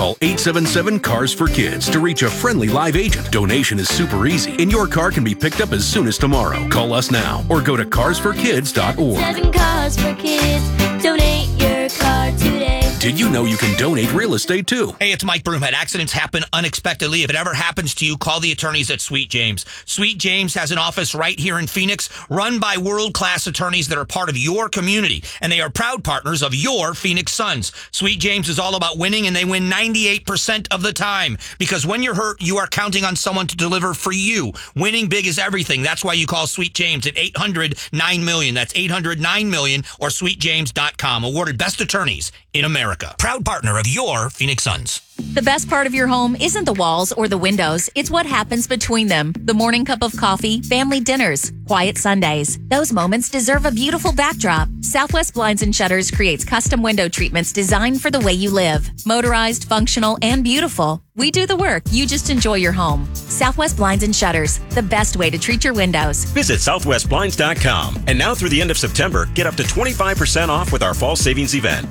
Call 877-CARS-FOR-KIDS to reach a friendly live agent. Donation is super easy, and your car can be picked up as soon as tomorrow. Call us now or go to carsforkids.org. 7 Cars for Kids. Donate your car today. Did you know you can donate real estate too? Hey, it's Mike Broomhead. Accidents happen unexpectedly. If it ever happens to you, call the attorneys at Sweet James. Sweet James has an office right here in Phoenix, run by world-class attorneys that are part of your community, and they are proud partners of your Phoenix Suns. Sweet James is all about winning, and they win 98% of the time. Because when you're hurt, you are counting on someone to deliver for you. Winning big is everything. That's why you call Sweet James at 800-9-MILLION. That's 800-9-MILLION or sweetjames.com. Awarded Best Attorneys in America. Proud partner of your Phoenix Suns. The best part of your home isn't the walls or the windows. It's what happens between them. The morning cup of coffee, family dinners, quiet Sundays. Those moments deserve a beautiful backdrop. Southwest Blinds and Shutters creates custom window treatments designed for the way you live. Motorized, functional, and beautiful. We do the work. You just enjoy your home. Southwest Blinds and Shutters, the best way to treat your windows. Visit southwestblinds.com. And now through the end of September, get up to 25% off with our fall savings event.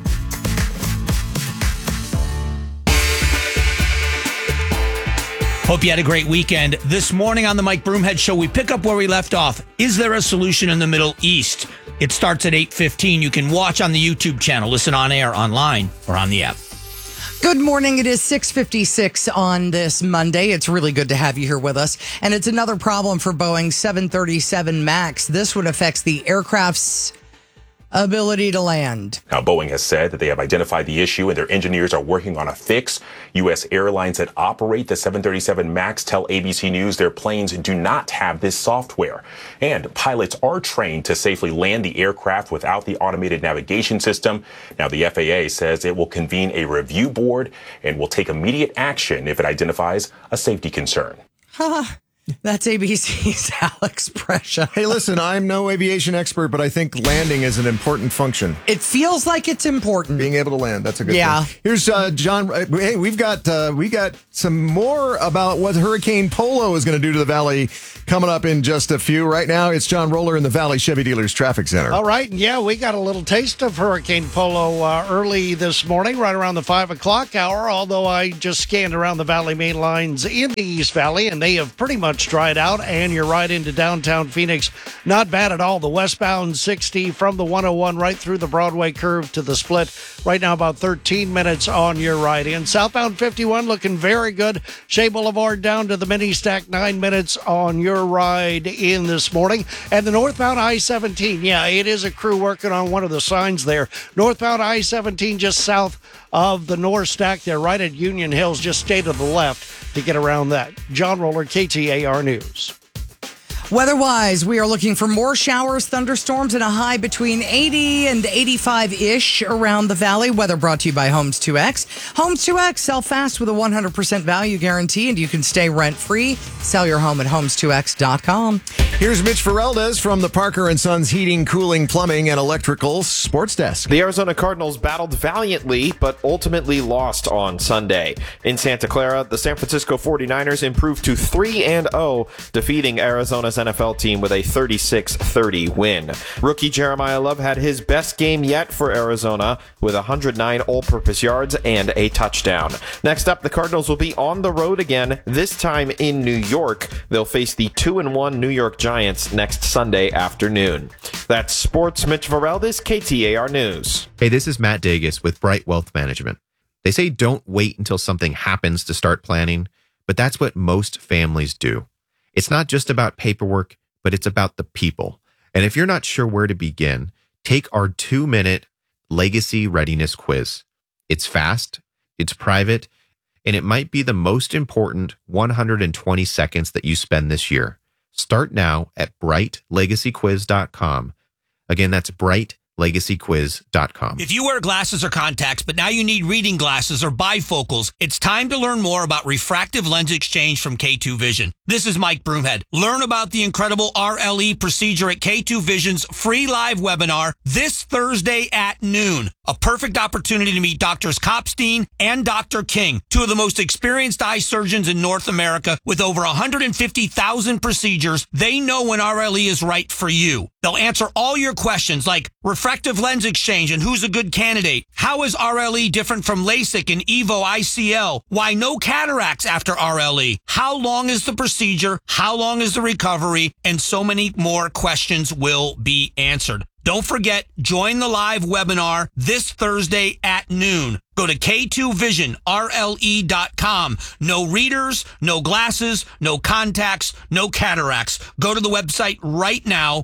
Hope you had a great weekend. This morning on the Mike Broomhead Show, we pick up where we left off. Is there a solution in the Middle East? It starts at 8:15. You can watch on the YouTube channel, listen on air, online, or on the app. Good morning. It is 6:56 on this Monday. It's really good to have you here with us. And it's another problem for Boeing 737 MAX. This one affects the aircraft's ability to land. Now, Boeing has said that they have identified the issue and their engineers are working on a fix. U.S. airlines that operate the 737 MAX tell ABC News their planes do not have this software. And pilots are trained to safely land the aircraft without the automated navigation system. Now, the FAA says it will convene a review board and will take immediate action if it identifies a safety concern. That's ABC's Alex Brescia. Hey, listen, I'm no aviation expert, but I think landing is an important function. It feels like it's important. Being able to land, that's a good thing. Here's John. Hey, we got some more about what Hurricane Polo is going to do to the Valley coming up in just a few. Right now, it's John Roller in the Valley Chevy Dealers Traffic Center. All right, yeah, we got a little taste of Hurricane Polo early this morning, right around the 5 o'clock hour, although I just scanned around the Valley main lines in the East Valley, and they have pretty much dried out, and you're right into downtown Phoenix. Not bad at all. The westbound 60 from the 101 right through the Broadway curve to the split. Right now, about 13 minutes on your right in. Southbound 51 looking very good. Shea Boulevard down to the mini stack, 9 minutes on your ride in this morning. And the northbound I-17, yeah, it is a crew working on one of the signs there. Northbound I-17 just south of the North Stack there, right at Union Hills. Just stay to the left to get around that. John Roller, KTAR News. Weather-wise, we are looking for more showers, thunderstorms, and a high between 80 and 85-ish around the valley. Weather brought to you by Homes 2X. Homes 2X, sell fast with a 100% value guarantee, and you can stay rent-free. Sell your home at homes2x.com. Here's Mitch Ferraldez from the Parker & Sons Heating, Cooling, Plumbing, and Electrical Sports Desk. The Arizona Cardinals battled valiantly, but ultimately lost on Sunday. In Santa Clara, the San Francisco 49ers improved to 3-0, defeating Arizona's NFL team with a 36-30 win. Rookie Jeremiah Love had his best game yet for Arizona with 109 all-purpose yards and a touchdown. Next up, the Cardinals will be on the road again, this time in New York. They'll face the 2-1 New York Giants next Sunday afternoon. That's Sports. Mitch Vareldes, KTAR News. Hey, this is Matt Dagus with Bright Wealth Management. They say don't wait until something happens to start planning, but that's what most families do. It's not just about paperwork, but it's about the people. And if you're not sure where to begin, take our 2-minute legacy readiness quiz. It's fast, it's private, and it might be the most important 120 seconds that you spend this year. Start now at brightlegacyquiz.com. Again, that's brightlegacyquiz.com. If you wear glasses or contacts, but now you need reading glasses or bifocals, it's time to learn more about refractive lens exchange from K2 Vision. This is Mike Broomhead. Learn about the incredible RLE procedure at K2 Vision's free live webinar this Thursday at noon. A perfect opportunity to meet Drs. Kopstein and Dr. King, two of the most experienced eye surgeons in North America with over 150,000 procedures. They know when RLE is right for you. They'll answer all your questions like refractive refractive lens exchange and who's a good candidate? How is RLE different from LASIK and EVO ICL? Why no cataracts after RLE? How long is the procedure? How long is the recovery? And so many more questions will be answered. Don't forget, join the live webinar this Thursday at noon. Go to K2VisionRLE.com. No readers, no glasses, no contacts, no cataracts. Go to the website right now,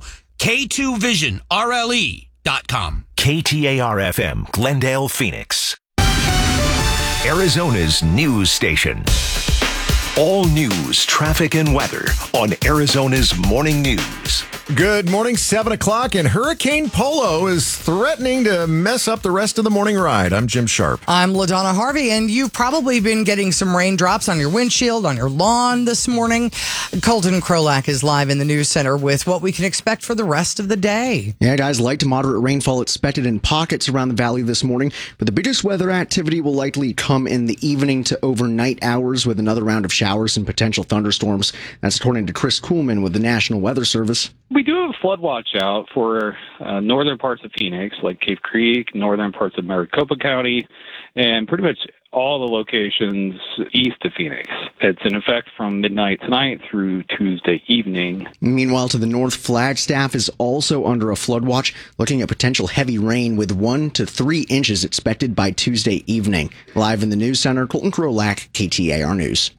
K2VisionRLE.com. KTAR-FM, Glendale, Phoenix. Arizona's news station. All news, traffic, and weather on Arizona's Morning News. Good morning, 7 o'clock, and Hurricane Polo is threatening to mess up the rest of the morning ride. I'm Jim Sharp. I'm LaDonna Harvey, and you've probably been getting some raindrops on your windshield, on your lawn this morning. Colton Krolak is live in the news center with what we can expect for the rest of the day. Yeah, guys, light to moderate rainfall expected in pockets around the valley this morning, but the biggest weather activity will likely come in the evening to overnight hours with another round of showers and potential thunderstorms. That's according to Chris Kuhlman with the National Weather Service. We do have a flood watch out for northern parts of Phoenix, like Cave Creek, northern parts of Maricopa County, and pretty much all the locations east of Phoenix. It's in effect from midnight tonight through Tuesday evening. Meanwhile, to the north, Flagstaff is also under a flood watch, looking at potential heavy rain with 1 to 3 inches expected by Tuesday evening. Live in the news center, Colton Krolak, KTAR News.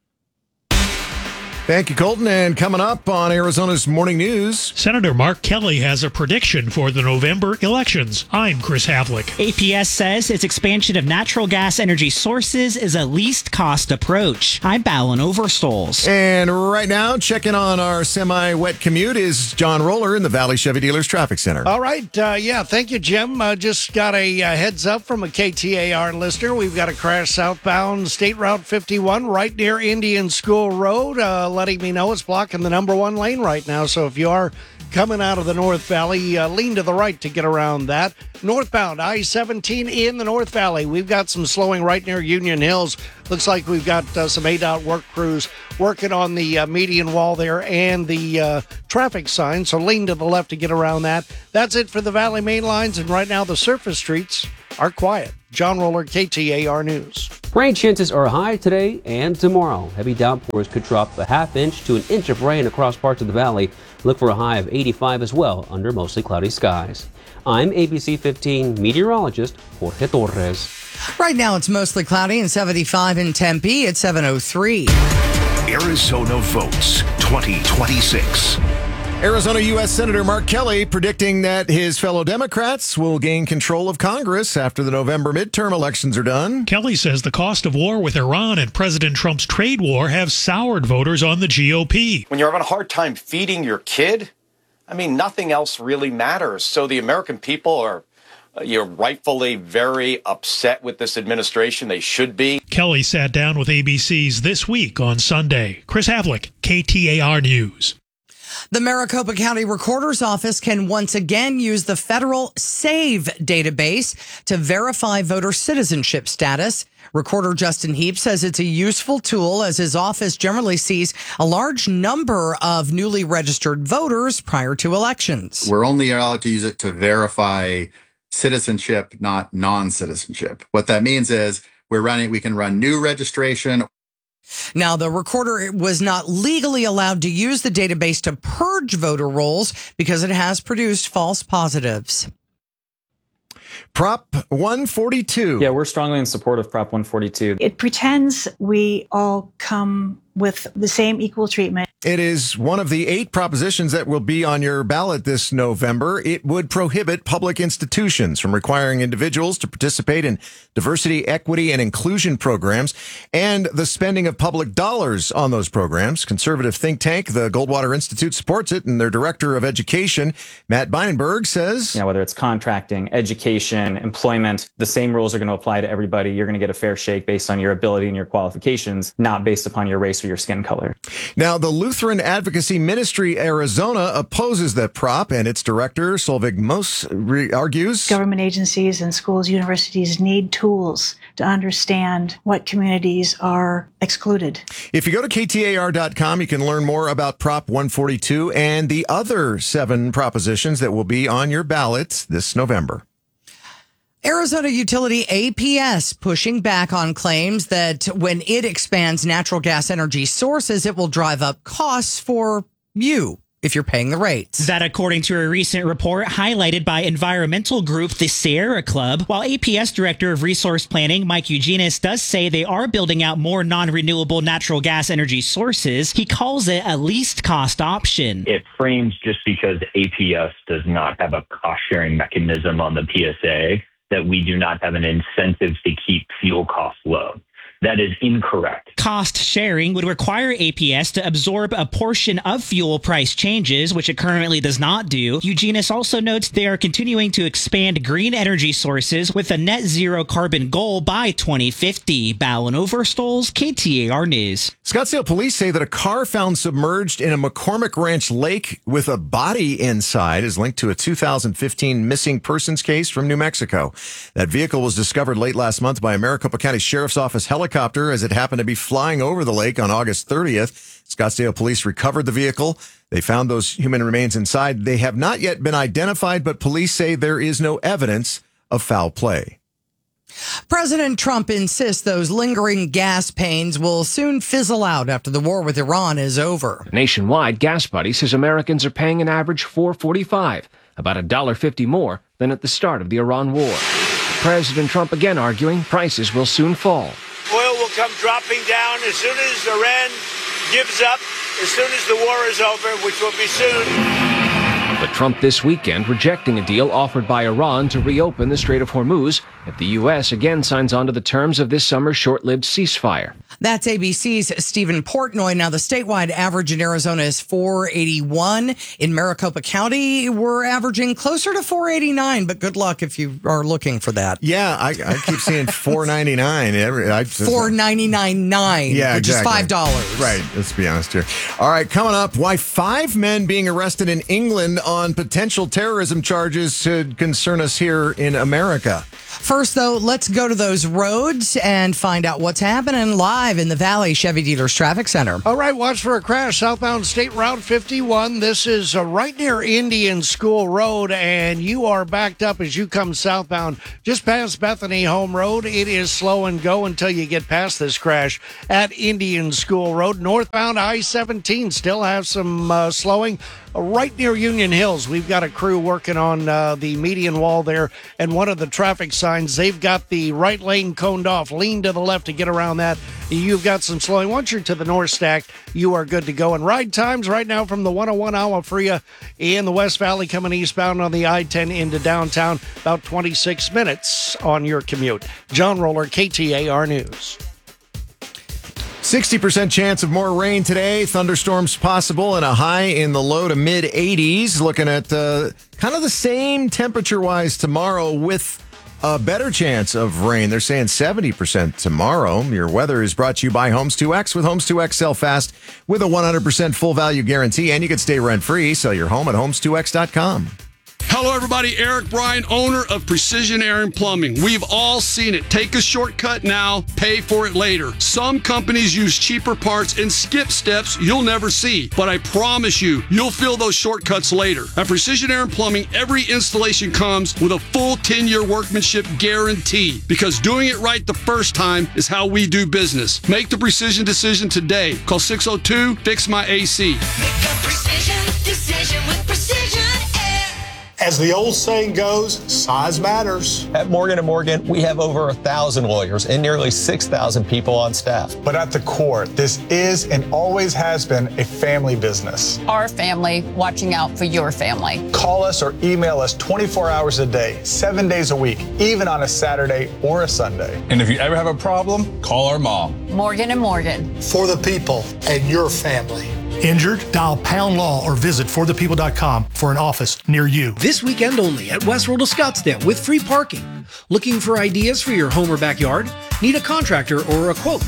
Thank you, Colton. And coming up on Arizona's Morning News, Senator Mark Kelly has a prediction for the November elections. I'm Chris Havlick. APS says its expansion of natural gas energy sources is a least cost approach. I'm Ballon Overstoles. And right now, checking on our semi-wet commute is John Roller in the Valley Chevy Dealers Traffic Center. All right. Thank you, Jim. Just got a heads up from a KTAR listener. We've got a crash southbound State Route 51 right near Indian School Road. Letting me know it's blocking the number 1 lane right now. So if you are coming out of the North Valley, lean to the right to get around that. Northbound I-17 in the North Valley. We've got some slowing right near Union Hills. Looks like we've got some ADOT work crews working on the median wall there and the traffic sign. So lean to the left to get around that. That's it for the Valley main lines. And right now the surface streets are quiet. John Roller, KTAR News. Rain chances are high today and tomorrow. Heavy downpours could drop a half inch to an inch of rain across parts of the valley. Look for a high of 85 as well under mostly cloudy skies. I'm ABC 15 meteorologist Jorge Torres. Right now it's mostly cloudy and 75 in Tempe at 7:03. Arizona votes 2026. Arizona U.S. Senator Mark Kelly predicting that his fellow Democrats will gain control of Congress after the November midterm elections are done. Kelly says the cost of war with Iran and President Trump's trade war have soured voters on the GOP. When you're having a hard time feeding your kid, nothing else really matters. So the American people are rightfully very upset with this administration. They should be. Kelly sat down with ABC's This Week on Sunday. Chris Havlick, KTAR News. The Maricopa County Recorder's Office can once again use the federal SAVE database to verify voter citizenship status. Recorder Justin Heap says it's a useful tool as his office generally sees a large number of newly registered voters prior to elections. We're only allowed to use it to verify citizenship, not non-citizenship. What that means is we can run new registration. Now, the recorder was not legally allowed to use the database to purge voter rolls because it has produced false positives. Prop 142. Yeah, we're strongly in support of Prop 142. It pretends we all come with the same equal treatment. It is one of the 8 propositions that will be on your ballot this November. It would prohibit public institutions from requiring individuals to participate in diversity, equity, and inclusion programs and the spending of public dollars on those programs. Conservative think tank, the Goldwater Institute, supports it, and their director of education, Matt Beinenberg, says, whether it's contracting, education, employment, the same rules are going to apply to everybody. You're going to get a fair shake based on your ability and your qualifications, not based upon your race for your skin color. Now, the Lutheran Advocacy Ministry Arizona opposes that prop, and its director, Solveig Moos, argues Government agencies and schools, universities need tools to understand what communities are excluded. If you go to KTAR.com, you can learn more about Prop 142 and the other 7 propositions that will be on your ballot this November. Arizona utility APS pushing back on claims that when it expands natural gas energy sources, it will drive up costs for you if you're paying the rates. That according to a recent report highlighted by environmental group the Sierra Club, while APS Director of Resource Planning Mike Eugenis does say they are building out more non-renewable natural gas energy sources, he calls it a least cost option. It frames just because APS does not have a cost-sharing mechanism on the PSA that we do not have an incentive to keep fuel costs low. That is incorrect. Cost sharing would require APS to absorb a portion of fuel price changes, which it currently does not do. Eugenis also notes they are continuing to expand green energy sources with a net zero carbon goal by 2050. Ballin Overstoles, KTAR News. Scottsdale police say that a car found submerged in a McCormick Ranch lake with a body inside is linked to a 2015 missing persons case from New Mexico. That vehicle was discovered late last month by a Maricopa County Sheriff's Office helicopter as it happened to be flying over the lake on August 30th. Scottsdale police recovered the vehicle. They found those human remains inside. They have not yet been identified, but police say there is no evidence of foul play. President Trump insists those lingering gas pains will soon fizzle out after the war with Iran is over. Nationwide, Gas Buddy says Americans are paying an average $4.45, about $1.50 more than at the start of the Iran war. President Trump again arguing prices will soon fall. Oil will come dropping down as soon as Iran gives up, as soon as the war is over, which will be soon. But Trump this weekend rejecting a deal offered by Iran to reopen the Strait of Hormuz if the U.S. again signs on to the terms of this summer's short-lived ceasefire. That's ABC's Stephen Portnoy. Now, the statewide average in Arizona is 481. In Maricopa County, we're averaging closer to 489, but good luck if you are looking for that. Yeah, I keep seeing 499. $499.9, yeah, which exactly. is $5. Right, let's be honest here. All right, coming up, why 5 men being arrested in England on potential terrorism charges should concern us here in America. First, though, let's go to those roads and find out what's happening live in the Valley Chevy Dealers Traffic Center. All right, watch for a crash southbound State Route 51. This is right near Indian School Road, and you are backed up as you come southbound just past Bethany Home Road. It is slow and go until you get past this crash at Indian School Road. Northbound I-17 still have some slowing. Right near Union Hills, we've got a crew working on the median wall there, and one of the traffic signs, they've got the right lane coned off. Lean to the left to get around that. You've got some slowing. Once you're to the north stack, you are good to go. And ride times right now from the 101 Agua Fria in the West Valley coming eastbound on the I-10 into downtown, about 26 minutes on your commute. John Roller, KTAR News. 60% chance of more rain today. Thunderstorms possible and a high in the low to mid 80s. Looking at kind of the same temperature-wise tomorrow with a better chance of rain. They're saying 70% tomorrow. Your weather is brought to you by Homes 2X. With Homes 2X, sell fast with a 100% full value guarantee, and you can stay rent-free. Sell your home at homes2x.com. Hello, everybody. Eric Bryan, owner of Precision Air and Plumbing. We've all seen it. Take a shortcut now, pay for it later. Some companies use cheaper parts and skip steps you'll never see. But I promise you, you'll feel those shortcuts later. At Precision Air and Plumbing, every installation comes with a full 10-year workmanship guarantee. Because doing it right the first time is how we do business. Make the precision decision today. Call 602-FIX-MY-AC. Make a precision decision with Precision Air. As the old saying goes, size matters. At Morgan & Morgan, we have over 1,000 lawyers and nearly 6,000 people on staff. But at the core, this is and always has been a family business. Our family watching out for your family. Call us or email us 24 hours a day, 7 days a week, even on a Saturday or a Sunday. And if you ever have a problem, call our mom. Morgan & Morgan. For the people and your family. Injured? Dial Pound Law or visit forthepeople.com for an office near you. This weekend only at Westworld of Scottsdale with free parking. Looking for ideas for your home or backyard? Need a contractor or a quote?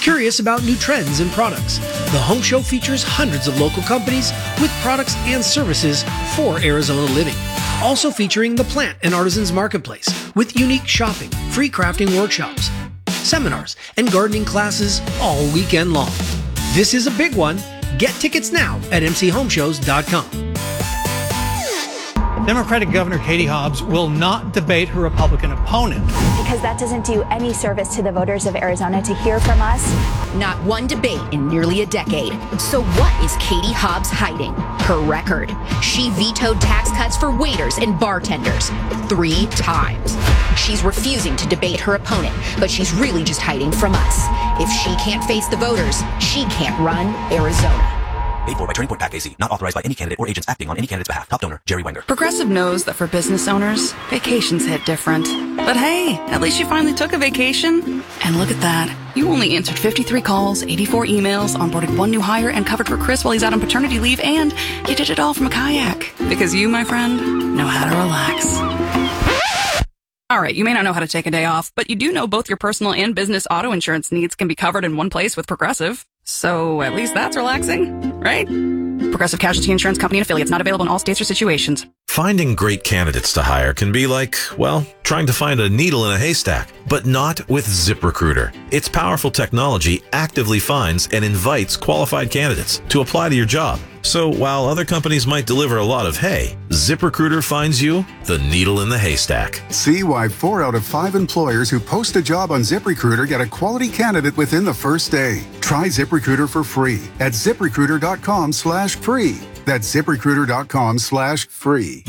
Curious about new trends and products? The Home Show features hundreds of local companies with products and services for Arizona living. Also featuring the Plant and Artisans Marketplace with unique shopping, free crafting workshops, seminars, and gardening classes all weekend long. This is a big one. Get tickets now at mchomeshows.com. Democratic Governor Katie Hobbs will not debate her Republican opponent. Because that doesn't do any service to the voters of Arizona to hear from us. Not one debate in nearly a decade. So what is Katie Hobbs hiding? Her record. She vetoed tax cuts for waiters and bartenders 3 times. She's refusing to debate her opponent, but she's really just hiding from us. If she can't face the voters, she can't run Arizona. Paid for by Turning Point PAC AC. Not authorized by any candidate or agents acting on any candidate's behalf. Top donor, Jerry Wenger. Progressive knows that for business owners, vacations hit different. But hey, at least you finally took a vacation. And look at that. You only answered 53 calls, 84 emails, onboarded 1 new hire, and covered for Chris while he's out on paternity leave, and you did it all from a kayak. Because you, my friend, know how to relax. All right, you may not know how to take a day off, but you do know both your personal and business auto insurance needs can be covered in one place with Progressive. So at least that's relaxing, right? Progressive Casualty Insurance Company and affiliates, not available in all states or situations. Finding great candidates to hire can be like, well, trying to find a needle in a haystack, but not with ZipRecruiter. Its powerful technology actively finds and invites qualified candidates to apply to your job. So while other companies might deliver a lot of hay, ZipRecruiter finds you the needle in the haystack. See why 4 out of 5 employers who post a job on ZipRecruiter get a quality candidate within the first day. Try ZipRecruiter for free at ZipRecruiter.com/free. That's ZipRecruiter.com/free.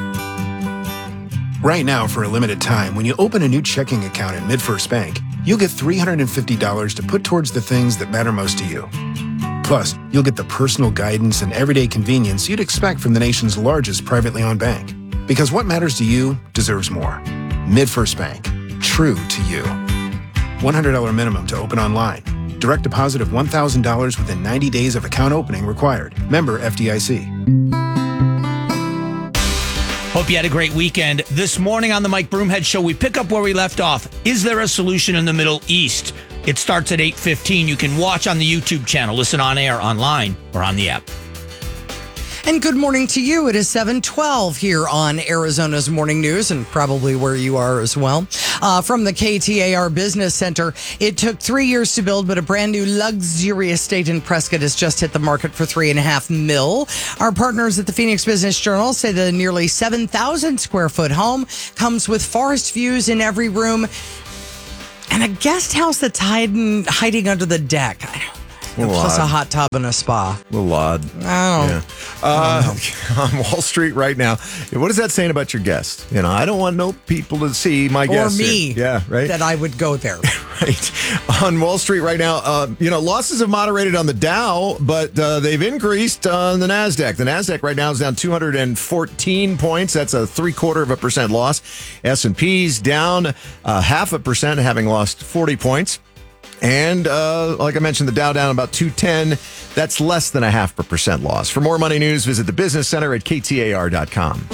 Right now, for a limited time, when you open a new checking account at MidFirst Bank, you'll get $350 to put towards the things that matter most to you. Plus, you'll get the personal guidance and everyday convenience you'd expect from the nation's largest privately owned bank. Because what matters to you deserves more. MidFirst Bank. True to you. $100 minimum to open online. Direct deposit of $1,000 within 90 days of account opening required. Member FDIC. Hope you had a great weekend. This morning on the Mike Broomhead Show, we pick up where we left off. Is there a solution in the Middle East? It starts at 8:15. You can watch on the YouTube channel, listen on air, online, or on the app. And good morning to you. It is 7:12 here on Arizona's Morning News, and probably where you are as well. From the KTAR Business Center, it took 3 years to build, but a brand new luxury estate in Prescott has just hit the market for $3.5 million. Our partners at the Phoenix Business Journal say the nearly 7,000 square foot home comes with forest views in every room and a guest house that's hiding under the deck. Plus a hot tub and a spa. A little odd. I don't know. On Wall Street right now. What is that saying about your guest? You know, I don't want no people to see my guest. Or me. Yeah, right. That I would go there. Right. On Wall Street right now, losses have moderated on the Dow, but they've increased on the NASDAQ. The NASDAQ right now is down 214 points. That's a 0.75% loss. S&P's down 0.5%, having lost 40 points. And like I mentioned, the Dow down about 210. That's less than 0.5% loss. For more money news, visit the Business Center at KTAR.com.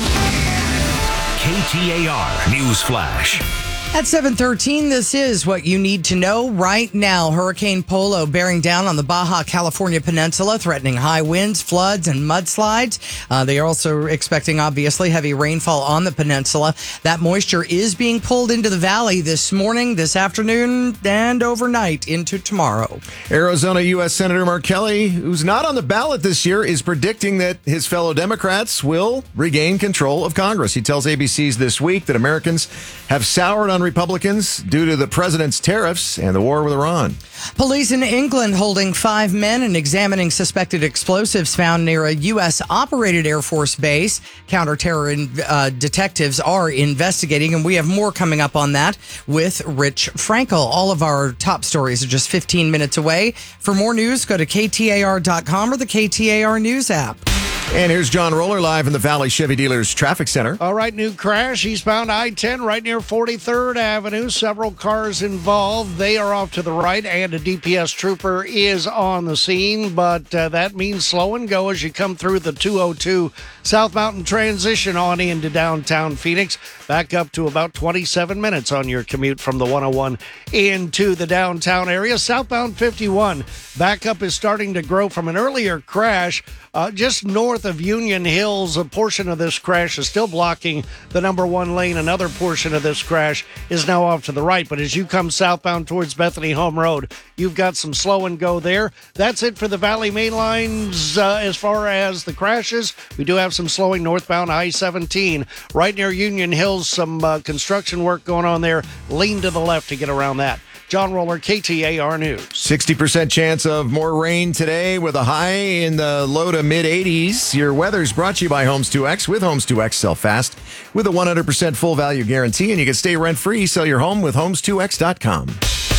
KTAR News Flash. At 7:13, this is what you need to know right now. Hurricane Polo bearing down on the Baja California Peninsula, threatening high winds, floods, and mudslides. They are also expecting, obviously, heavy rainfall on the peninsula. That moisture is being pulled into the valley this morning, this afternoon, and overnight into tomorrow. Arizona U.S. Senator Mark Kelly, who's not on the ballot this year, is predicting that his fellow Democrats will regain control of Congress. He tells ABC's This Week that Americans have soured on Republicans due to the president's tariffs and the war with Iran. Police in England holding 5 men and examining suspected explosives found near a U.S.-operated Air Force base. Counter-terror detectives are investigating, and we have more coming up on that with Rich Frankel. All of our top stories are just 15 minutes away. For more news, go to KTAR.com or the KTAR News app. And here's John Roller live in the Valley Chevy Dealers Traffic Center. All right, new crash, eastbound I-10 right near 43rd Avenue. Several cars involved. They are off to the right, and a DPS trooper is on the scene, but that means slow and go as you come through the 202 South Mountain transition on into downtown Phoenix. Back up to about 27 minutes on your commute from the 101 into the downtown area. Southbound 51, backup is starting to grow from an earlier crash just north of Union Hills. A portion of this crash is still blocking the number one lane. Another portion of this crash is now off to the right. But as you come southbound towards Bethany Home Road, you've got some slow and go there. That's it for the Valley main lines as far as the crashes. We do have some slowing northbound I-17 right near Union Hills. Some construction work going on there. Lean to the left to get around that. John Roller, KTAR News. 60% chance of more rain today with a high in the low to mid 80s. Your weather's brought to you by Homes 2X. With Homes 2X, sell fast with a 100% full value guarantee, and you can stay rent free. Sell your home with Homes2X.com.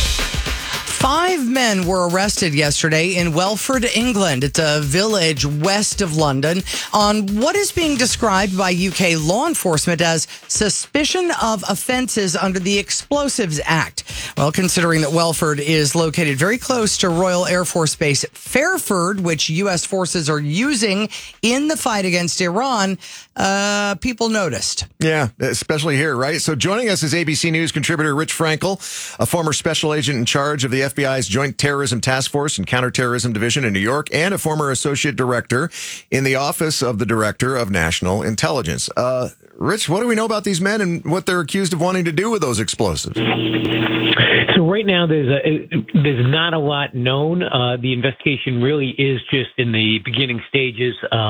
5 men were arrested yesterday in Welford, England. It's a village west of London on what is being described by UK law enforcement as suspicion of offenses under the Explosives Act. Well, considering that Welford is located very close to Royal Air Force Base Fairford, which U.S. forces are using in the fight against Iran, people noticed. Yeah, especially here, right? So joining us is ABC News contributor Rich Frankel, a former special agent in charge of the FBI's Joint Terrorism Task Force and Counterterrorism Division in New York, and a former associate director in the Office of the Director of National Intelligence. Rich, what do we know about these men and what they're accused of wanting to do with those explosives? So right now, there's not a lot known. The investigation really is just in the beginning stages.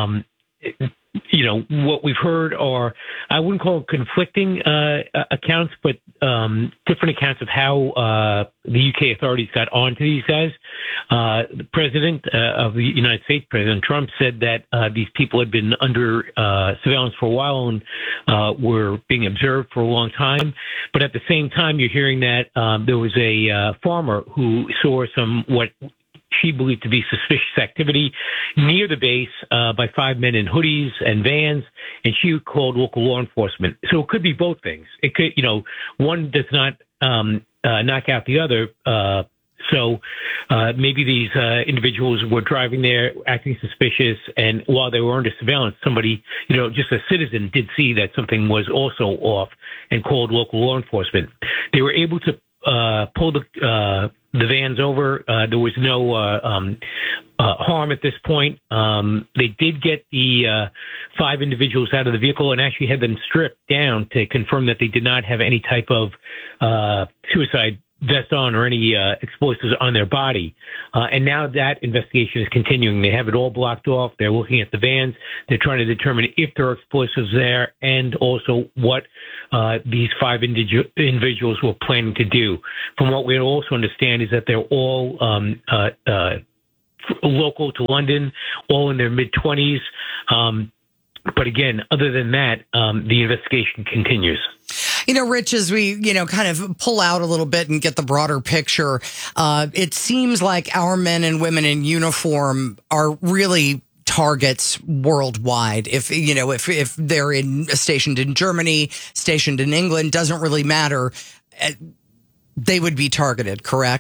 What we've heard are, I wouldn't call it conflicting accounts, but different accounts of how the UK authorities got onto these guys. The president of the United States, President Trump, said that these people had been under surveillance for a while and were being observed for a long time. But at the same time, you're hearing that there was a farmer who saw what she believed to be suspicious activity near the base by 5 men in hoodies and vans, and she called local law enforcement. So it could be both things. It could, one does not knock out the other. So maybe these individuals were driving there, acting suspicious, and while they were under surveillance, somebody, just a citizen did see that something was also off and called local law enforcement. They were able to pull the vans over. There was no harm at this point. They did get the 5 individuals out of the vehicle and actually had them stripped down to confirm that they did not have any type of suicide vest on or any explosives on their body. And now that investigation is continuing. They have it all blocked off. They're looking at the vans. They're trying to determine if there are explosives there and also what these 5 individuals were planning to do. From what we also understand is that they're all local to London, all in their mid-20s. But again, other than that, the investigation continues. Rich, as we, kind of pull out a little bit and get the broader picture, it seems like our men and women in uniform are really targets worldwide. If they're stationed in Germany, stationed in England, doesn't really matter. They would be targeted, correct?